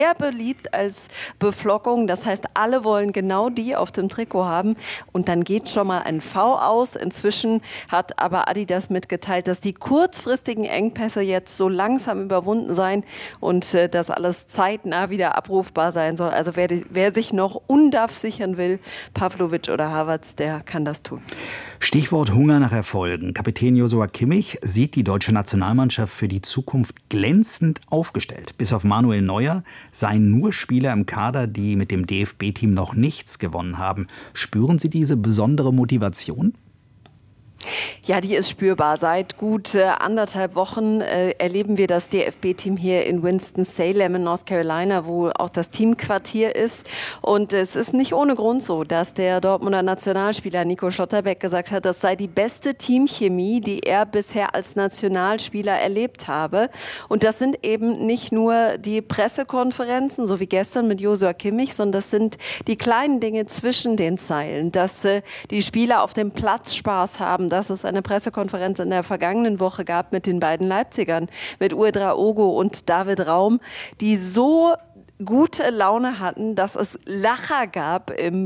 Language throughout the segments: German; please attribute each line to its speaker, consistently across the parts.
Speaker 1: sehr beliebt als Beflockung. Das heißt, alle wollen genau die auf dem Trikot haben. Und dann geht schon mal ein V aus. Inzwischen hat aber Adidas mitgeteilt, dass die kurzfristigen Engpässe jetzt so langsam überwunden seien und dass alles zeitnah wieder abrufbar sein soll. Also wer sich noch Undav sichern will, Pavlovic oder Havertz, der kann das tun.
Speaker 2: Stichwort Hunger nach Erfolgen. Kapitän Joshua Kimmich sieht die deutsche Nationalmannschaft für die Zukunft glänzend aufgestellt. Bis auf Manuel Neuer seien nur Spieler im Kader, die mit dem DFB-Team noch nichts gewonnen haben. Spüren Sie diese besondere Motivation?
Speaker 1: Ja, die ist spürbar. Seit gut 1,5 Wochen erleben wir das DFB-Team hier in Winston-Salem in North Carolina, wo auch das Teamquartier ist. Und es ist nicht ohne Grund so, dass der Dortmunder Nationalspieler Nico Schlotterbeck gesagt hat, das sei die beste Teamchemie, die er bisher als Nationalspieler erlebt habe. Und das sind eben nicht nur die Pressekonferenzen, so wie gestern mit Joshua Kimmich, sondern das sind die kleinen Dinge zwischen den Zeilen, dass die Spieler auf dem Platz Spaß haben, dass es eine Pressekonferenz in der vergangenen Woche gab mit den beiden Leipzigern, mit Uedraogo und David Raum, die so gute Laune hatten, dass es Lacher gab im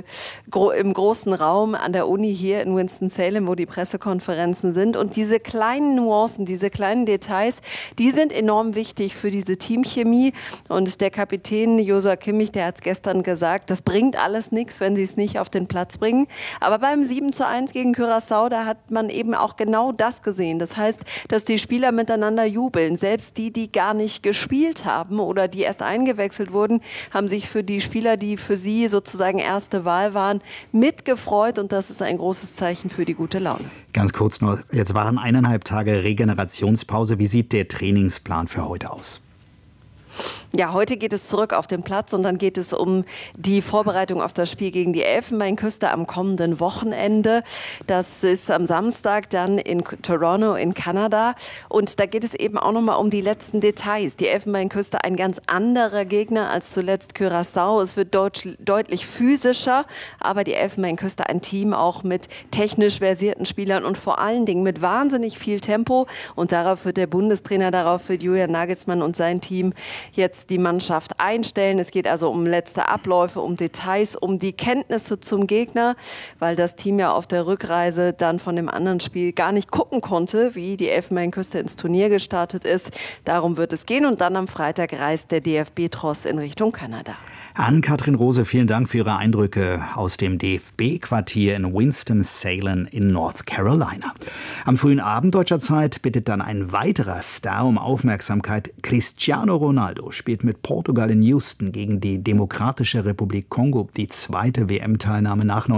Speaker 1: großen Raum an der Uni hier in Winston-Salem, wo die Pressekonferenzen sind. Und diese kleinen Nuancen, diese kleinen Details, die sind enorm wichtig für diese Teamchemie. Und der Kapitän Joshua Kimmich, der hat es gestern gesagt, das bringt alles nichts, wenn sie es nicht auf den Platz bringen. Aber beim 7:1 gegen Curaçao, da hat man eben auch genau das gesehen. Das heißt, dass die Spieler miteinander jubeln. Selbst die gar nicht gespielt haben oder die erst eingewechselt wurden, haben sich für die Spieler, die für sie sozusagen erste Wahl waren, mitgefreut. Und das ist ein großes Zeichen für die gute Laune.
Speaker 2: Ganz kurz nur, jetzt waren 1,5 Tage Regenerationspause. Wie sieht der Trainingsplan für heute aus?
Speaker 1: Ja, heute geht es zurück auf den Platz und dann geht es um die Vorbereitung auf das Spiel gegen die Elfenbeinküste am kommenden Wochenende. Das ist am Samstag dann in Toronto in Kanada. Und da geht es eben auch nochmal um die letzten Details. Die Elfenbeinküste ein ganz anderer Gegner als zuletzt Curaçao. Es wird deutlich physischer, aber die Elfenbeinküste ein Team auch mit technisch versierten Spielern und vor allen Dingen mit wahnsinnig viel Tempo. Und darauf wird der Bundestrainer, darauf wird Julian Nagelsmann und sein Team jetzt die Mannschaft einstellen. Es geht also um letzte Abläufe, um Details, um die Kenntnisse zum Gegner, weil das Team ja auf der Rückreise dann von dem anderen Spiel gar nicht gucken konnte, wie die Elfenbeinküste ins Turnier gestartet ist. Darum wird es gehen und dann am Freitag reist der DFB-Tross in Richtung Kanada.
Speaker 2: Ann-Kathrin Rose, vielen Dank für Ihre Eindrücke aus dem DFB-Quartier in Winston-Salem in North Carolina. Am frühen Abend deutscher Zeit bittet dann ein weiterer Star um Aufmerksamkeit. Cristiano Ronaldo spielt mit Portugal in Houston gegen die Demokratische Republik Kongo, die zweite WM-Teilnahme nach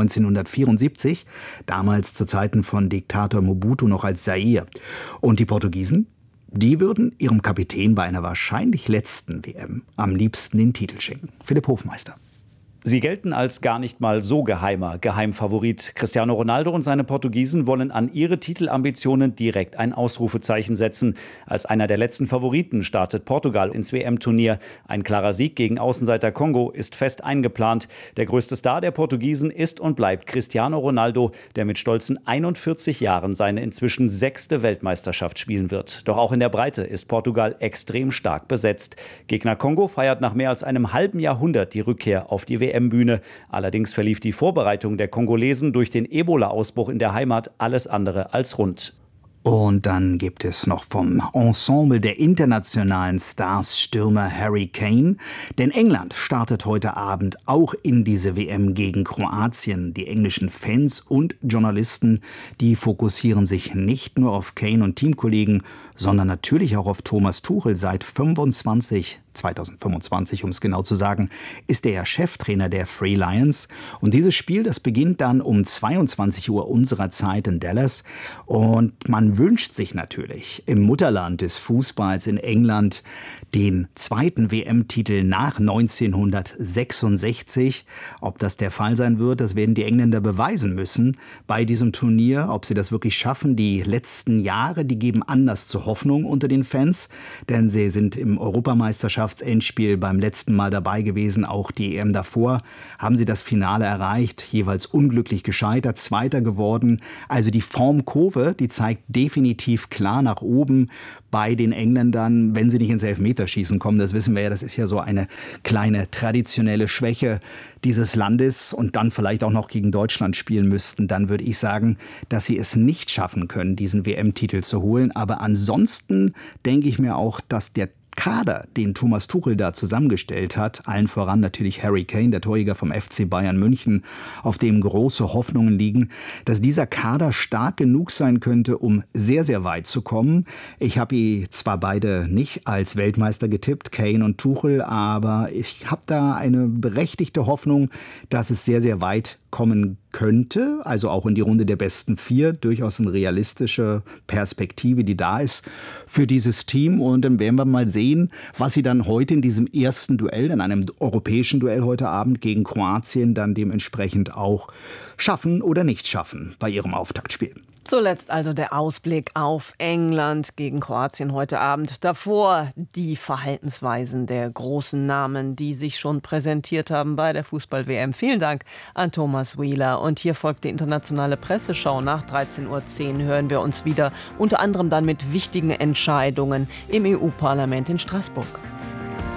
Speaker 2: 1974, damals zu Zeiten von Diktator Mobutu noch als Zaire. Und die Portugiesen? Die würden ihrem Kapitän bei einer wahrscheinlich letzten WM am liebsten den Titel schenken. Philipp Hofmeister.
Speaker 3: Sie gelten als gar nicht mal so geheimer Geheimfavorit. Cristiano Ronaldo und seine Portugiesen wollen an ihre Titelambitionen direkt ein Ausrufezeichen setzen. Als einer der letzten Favoriten startet Portugal ins WM-Turnier. Ein klarer Sieg gegen Außenseiter Kongo ist fest eingeplant. Der größte Star der Portugiesen ist und bleibt Cristiano Ronaldo, der mit stolzen 41 Jahren seine inzwischen 6. Weltmeisterschaft spielen wird. Doch auch in der Breite ist Portugal extrem stark besetzt. Gegner Kongo feiert nach mehr als einem halben Jahrhundert die Rückkehr auf die WM-Bühne. Allerdings verlief die Vorbereitung der Kongolesen durch den Ebola-Ausbruch in der Heimat alles andere als rund.
Speaker 2: Und dann gibt es noch vom Ensemble der internationalen Stars Stürmer Harry Kane. Denn England startet heute Abend auch in diese WM gegen Kroatien. Die englischen Fans und Journalisten, die fokussieren sich nicht nur auf Kane und Teamkollegen, sondern natürlich auch auf Thomas Tuchel. Seit 2025, um es genau zu sagen, ist er ja Cheftrainer der Three Lions. Und dieses Spiel, das beginnt dann um 22 Uhr unserer Zeit in Dallas. Und man wünscht sich natürlich im Mutterland des Fußballs in England den zweiten WM-Titel nach 1966. Ob das der Fall sein wird, das werden die Engländer beweisen müssen bei diesem Turnier. Ob sie das wirklich schaffen, die letzten Jahre, die geben Anlass zur Hoffnung unter den Fans. Denn sie sind im Europameisterschaft Mannschaftsendspiel beim letzten Mal dabei gewesen, auch die EM davor, haben sie das Finale erreicht, jeweils unglücklich gescheitert, Zweiter geworden. Also die Formkurve, die zeigt definitiv klar nach oben bei den Engländern, wenn sie nicht ins Elfmeterschießen kommen. Das wissen wir ja, das ist ja so eine kleine traditionelle Schwäche dieses Landes und dann vielleicht auch noch gegen Deutschland spielen müssten. Dann würde ich sagen, dass sie es nicht schaffen können, diesen WM-Titel zu holen. Aber ansonsten denke ich mir auch, dass der Kader, den Thomas Tuchel da zusammengestellt hat, allen voran natürlich Harry Kane, der Torjäger vom FC Bayern München, auf dem große Hoffnungen liegen, dass dieser Kader stark genug sein könnte, um sehr, sehr weit zu kommen. Ich habe zwar beide nicht als Weltmeister getippt, Kane und Tuchel, aber ich habe da eine berechtigte Hoffnung, dass es sehr, sehr weit kommen könnte, also auch in die Runde der besten 4, durchaus eine realistische Perspektive, die da ist für dieses Team. Und dann werden wir mal sehen, was sie dann heute in diesem ersten Duell, in einem europäischen Duell heute Abend gegen Kroatien, dann dementsprechend auch schaffen oder nicht schaffen bei ihrem Auftaktspiel.
Speaker 4: Zuletzt also der Ausblick auf England gegen Kroatien heute Abend. Davor die Verhaltensweisen der großen Namen, die sich schon präsentiert haben bei der Fußball-WM. Vielen Dank an Thomas Wheeler. Und hier folgt die internationale Presseschau. Nach 13:10 Uhr hören wir uns wieder, unter anderem dann mit wichtigen Entscheidungen im EU-Parlament in Straßburg.